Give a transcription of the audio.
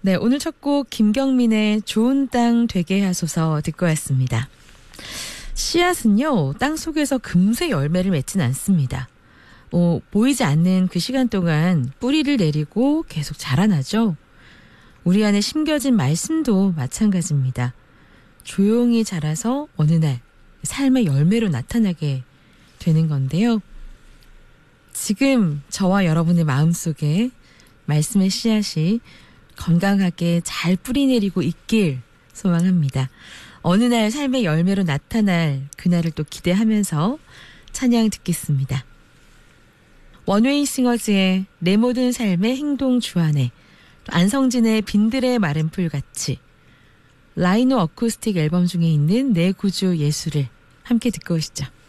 네, 오늘 첫 곡 김경민의 좋은 땅 되게 하소서 듣고 왔습니다. 씨앗은요, 땅 속에서 금세 열매를 맺진 않습니다. 보이지 않는 그 시간 동안 뿌리를 내리고 계속 자라나죠. 우리 안에 심겨진 말씀도 마찬가지입니다. 조용히 자라서 어느 날 삶의 열매로 나타나게 되는 건데요. 지금 저와 여러분의 마음속에 말씀의 씨앗이 건강하게 잘 뿌리내리고 있길 소망합니다. 어느 날 삶의 열매로 나타날 그날을 또 기대하면서 찬양 듣겠습니다. 원웨이 싱어즈의 내 모든 삶의 행동 주안에, 안성진의 빈들의 마른 풀같이, 라이노 어쿠스틱 앨범 중에 있는 내 구주 예수를 함께 듣고 오시죠.